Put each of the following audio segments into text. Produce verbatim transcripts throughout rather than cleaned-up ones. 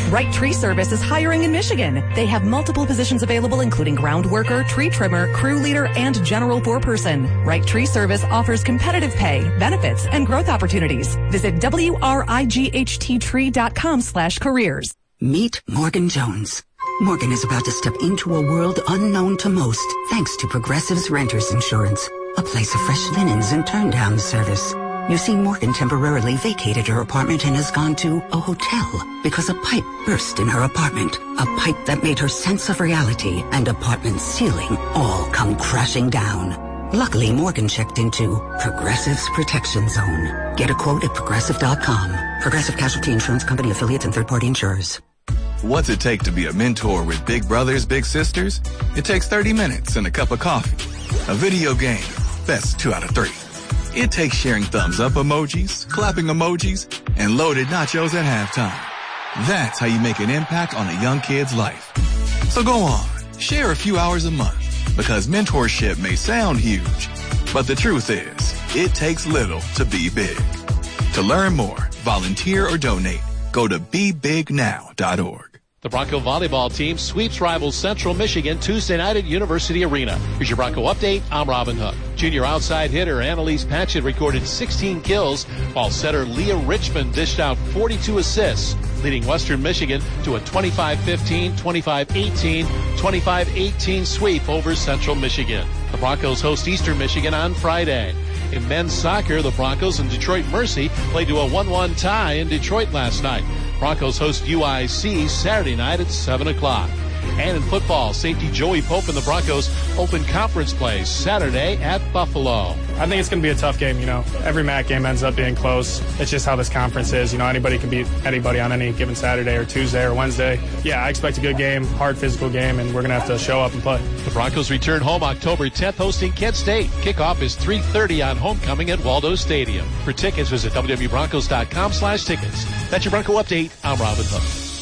Wright Tree Service is hiring in Michigan. They have multiple positions available, including ground worker, tree trimmer, crew leader, and general foreperson. Wright Tree Service offers competitive pay, benefits, and growth opportunities. Visit W R I G H T tree dot com slash careers. Meet Morgan Jones. Morgan is about to step into a world unknown to most, thanks to Progressive's Renters Insurance, a place of fresh linens and turn-down service. You see, Morgan temporarily vacated her apartment and has gone to a hotel because a pipe burst in her apartment. A pipe that made her sense of reality and apartment ceiling all come crashing down. Luckily, Morgan checked into Progressive's Protection Zone. Get a quote at progressive dot com. Progressive Casualty Insurance Company, affiliates, and third-party insurers. What's it take to be a mentor with big brothers, big sisters? It takes thirty minutes and a cup of coffee. A video game, best two out of three. It takes sharing thumbs up emojis, clapping emojis, and loaded nachos at halftime. That's how you make an impact on a young kid's life. So go on, share a few hours a month, because mentorship may sound huge, but the truth is, it takes little to be big. To learn more, volunteer or donate, go to be big now dot org. The Bronco volleyball team sweeps rival Central Michigan Tuesday night at University Arena. Here's your Bronco update. I'm Robin Hook. Junior outside hitter Annalise Patchett recorded sixteen kills, while setter Leah Richmond dished out forty-two assists, leading Western Michigan to a twenty-five fifteen, twenty-five eighteen, twenty-five eighteen sweep over Central Michigan. The Broncos host Eastern Michigan on Friday. In men's soccer, the Broncos and Detroit Mercy played to a one one tie in Detroit last night. Broncos host U I C Saturday night at seven o'clock. And in football, safety Joey Pope and the Broncos open conference play Saturday at Buffalo. I think it's going to be a tough game, you know. Every M A C game ends up being close. It's just how this conference is. You know, anybody can beat anybody on any given Saturday or Tuesday or Wednesday. Yeah, I expect a good game, hard physical game, and we're going to have to show up and play. The Broncos return home October tenth, hosting Kent State. Kickoff is three thirty on homecoming at Waldo Stadium. For tickets, visit w w w dot broncos dot com slash tickets. That's your Bronco Update. I'm Robin Hook.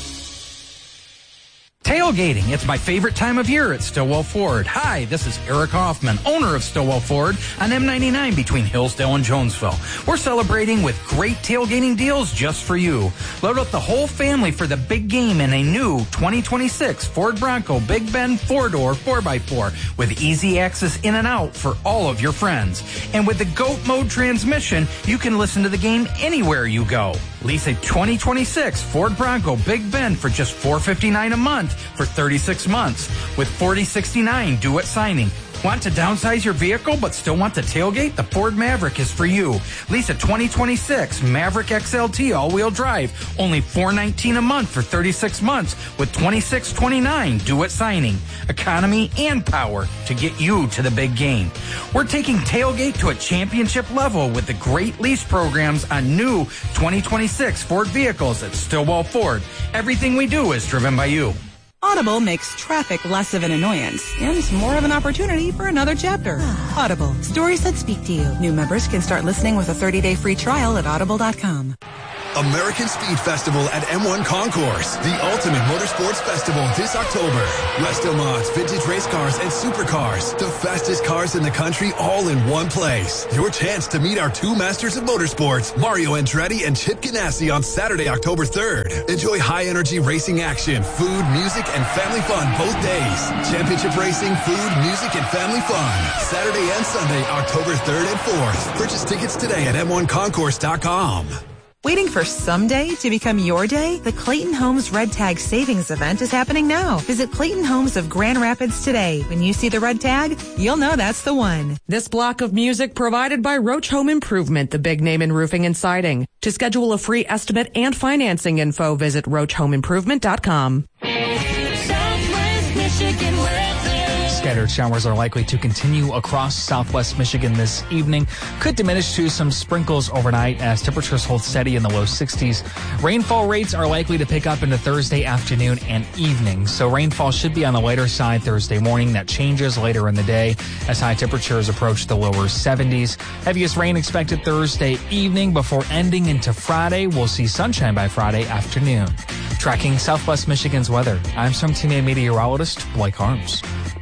Tailgating. It's my favorite time of year at Stillwell Ford. Hi, this is Eric Hoffman, owner of Stillwell Ford on M ninety-nine between Hillsdale and Jonesville. We're celebrating with great tailgating deals just for you. Load up the whole family for the big game in a new twenty twenty-six Ford Bronco Big Bend four-door four by four with easy access in and out for all of your friends. And with the GOAT mode transmission, you can listen to the game anywhere you go. Lease a twenty twenty-six Ford Bronco Big Bend for just four hundred fifty-nine dollars a month for thirty-six months with forty sixty-nine due at signing. Want to downsize your vehicle but still want to tailgate? The Ford Maverick is for you. Lease a twenty twenty-six Maverick X L T all-wheel drive, only four hundred nineteen dollars a month for thirty-six months with twenty-six twenty-nine due at signing. Economy and power to get you to the big game. We're taking tailgate to a championship level with the great lease programs on new twenty twenty-six Ford vehicles at Stillwell Ford. Everything we do is driven by you. Audible makes traffic less of an annoyance and more of an opportunity for another chapter. Audible, stories that speak to you. New members can start listening with a thirty-day free trial at audible dot com. American Speed Festival at M one Concourse, the ultimate motorsports festival this October. Resto mods, vintage race cars, and supercars. The fastest cars in the country all in one place. Your chance to meet our two masters of motorsports, Mario Andretti and Chip Ganassi, on Saturday, October third. Enjoy high-energy racing action, food, music, and family fun both days. Championship racing, food, music, and family fun. Saturday and Sunday, October third and fourth. Purchase tickets today at m one concourse dot com. Waiting for someday to become your day? The Clayton Homes Red Tag Savings Event is happening now. Visit Clayton Homes of Grand Rapids today. When you see the red tag, you'll know that's the one. This block of music provided by Roach Home Improvement, the big name in roofing and siding. To schedule a free estimate and financing info, visit roach home improvement dot com. Southwest Michigan weather. Scattered showers are likely to continue across southwest Michigan this evening. Could diminish to some sprinkles overnight as temperatures hold steady in the low sixties. Rainfall rates are likely to pick up into Thursday afternoon and evening. So rainfall should be on the lighter side Thursday morning. That changes later in the day as high temperatures approach the lower seventies. Heaviest rain expected Thursday evening before ending into Friday. We'll see sunshine by Friday afternoon. Tracking southwest Michigan's weather, I'm Team A meteorologist Blake Harms.